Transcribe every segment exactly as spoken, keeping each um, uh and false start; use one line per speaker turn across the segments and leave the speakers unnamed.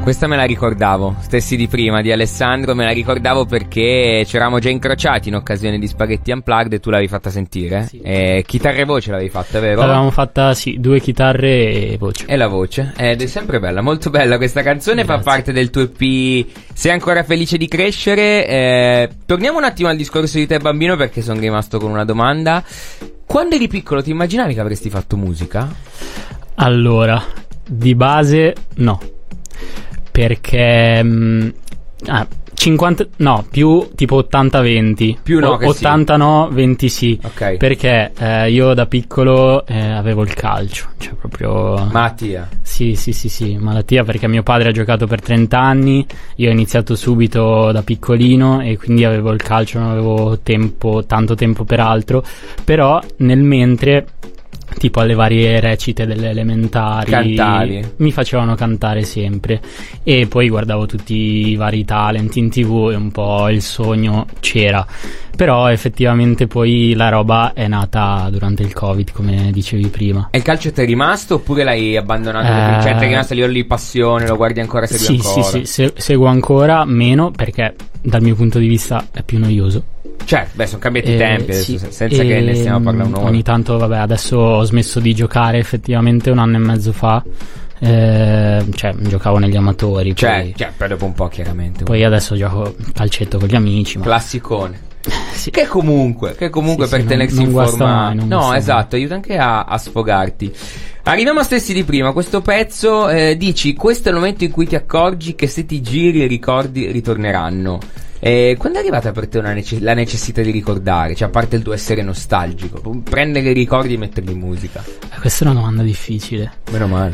Questa me la ricordavo, stessi di prima, di Alessandro, me la ricordavo perché ci eravamo già incrociati in occasione di Spaghetti Unplugged e tu l'avevi fatta sentire. Sì. E chitarra e voce l'avevi fatta, vero?
L'avevamo fatta, sì, due chitarre e voce.
E la voce, ed è sempre bella, molto bella questa canzone. Grazie. Fa parte del tuo E P Sei ancora felice di crescere. eh, Torniamo un attimo al discorso di te bambino, perché sono rimasto con una domanda. Quando eri piccolo ti immaginavi che avresti fatto musica?
Allora, di base no, perché mh, ah, cinquanta no, più tipo ottanta venti.
Più no, o, che
ottanta
sì.
No, venti sì.
Ok.
Perché eh, io da piccolo eh, avevo il calcio, cioè proprio
malattia.
Sì, sì, sì, sì, malattia, perché mio padre ha giocato per trenta anni, io ho iniziato subito da piccolino e quindi avevo il calcio, non avevo tempo, tanto tempo per altro, però nel mentre, tipo alle varie recite delle elementari,
cantavi,
mi facevano cantare sempre, e poi guardavo tutti i vari talent in tv e un po' il sogno c'era. Però effettivamente poi la roba è nata durante il Covid, come dicevi prima.
E il calcio ti è rimasto oppure l'hai abbandonato?
Eh...
Cioè ti è rimasto a livello di passione, lo guardi ancora, segui
sì,
ancora?
Sì, sì, se- seguo ancora, meno perché dal mio punto di vista è più noioso.
Cioè, beh, sono cambiati i
Eh,
tempi adesso,
sì.
senza
E,
che ne stiamo parlando.
Ogni tanto, vabbè, adesso ho smesso di giocare effettivamente un anno e mezzo fa. Eh, cioè, giocavo negli amatori.
Cioè,
poi,
cioè, poi dopo un po' chiaramente.
Poi adesso gioco calcetto con gli amici. Ma...
classicone.
Sì.
Che comunque, che comunque
sì,
per
sì,
tenersi
non, non
informati.
Mai,
no, esatto, aiuta anche a, a sfogarti. Arriviamo a stessi di prima. Questo pezzo, eh, dici, questo è il momento in cui ti accorgi che se ti giri i ricordi ritorneranno. E quando è arrivata per te una nece- la necessità di ricordare? Cioè, a parte il tuo essere nostalgico, prendere i ricordi e metterli in musica?
Eh, questa è una domanda difficile.
Meno male.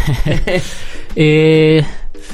E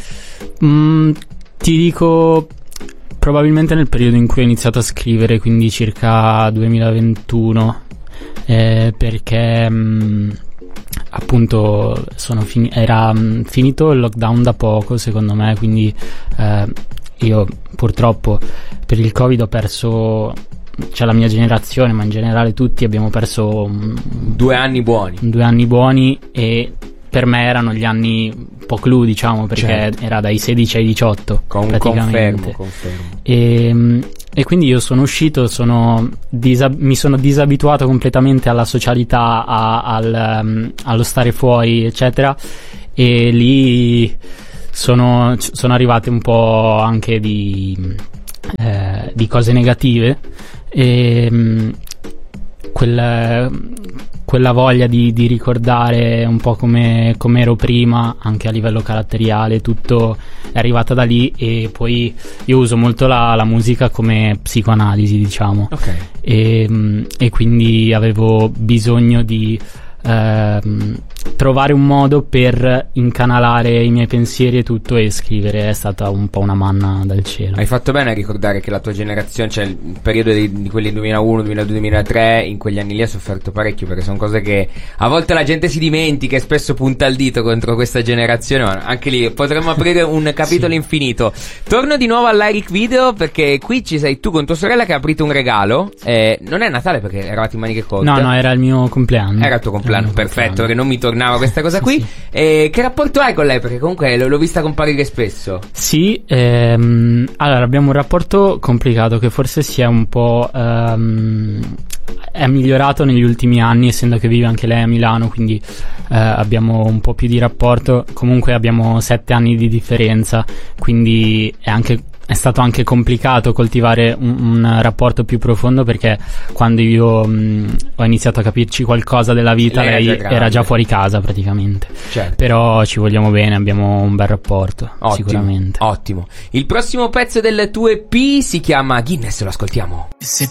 mm, ti dico, probabilmente nel periodo in cui ho iniziato a scrivere, quindi circa duemilaventuno, eh, perché mh, appunto sono fini- era mh, finito il lockdown da poco, secondo me, quindi eh, io purtroppo per il Covid ho perso, cioè la mia generazione, ma in generale tutti abbiamo perso mh,
due anni buoni.
Due anni buoni, e per me erano gli anni un po' clou, diciamo, perché certo. Era dai sedici ai diciotto.
Con,
praticamente.
Confermo, confermo.
E, e quindi io sono uscito, sono disab- mi sono disabituato completamente alla socialità, a, al, um, allo stare fuori, eccetera, e lì sono, sono arrivate un po' anche di, eh, di cose negative, e um, quel... quella voglia di, di ricordare un po' come, come ero prima, anche a livello caratteriale, tutto è arrivata da lì. E poi io uso molto la, la musica come psicoanalisi, diciamo.
Okay.
E, e quindi avevo bisogno di ehm, trovare un modo per incanalare i miei pensieri e tutto, e scrivere è stata un po' una manna dal cielo.
Hai fatto bene a ricordare che la tua generazione, cioè il periodo di, di quelli duemilauno, duemiladue, duemilatré, in quegli anni lì ha sofferto parecchio, perché sono cose che a volte la gente si dimentica e spesso punta il dito contro questa generazione, ma anche lì potremmo aprire un capitolo sì. infinito. Torno di nuovo all'Eric Video, perché qui ci sei tu con tua sorella che ha aprito un regalo. Eh, non è Natale perché eravate in maniche corte.
No, no, era il mio compleanno.
Era il tuo compleanno, il perfetto,
compleanno.
Che non mi tornava questa cosa qui. Sì, sì. E che rapporto hai con lei? Perché comunque l- l'ho vista comparire spesso.
Sì, ehm, allora abbiamo un rapporto complicato che forse si è un po' ehm, è migliorato negli ultimi anni, essendo che vive anche lei a Milano, quindi eh, abbiamo un po' più di rapporto. Comunque abbiamo sette anni di differenza, quindi è anche è stato anche complicato coltivare un, un rapporto più profondo, perché quando io mh, ho iniziato a capirci qualcosa della vita, lei, lei era, già era già fuori casa praticamente.
Certo.
Però ci vogliamo bene, abbiamo un bel rapporto. Ottimo, sicuramente.
Ottimo. Il prossimo pezzo del tuo E P si chiama Guinness, lo ascoltiamo.
Se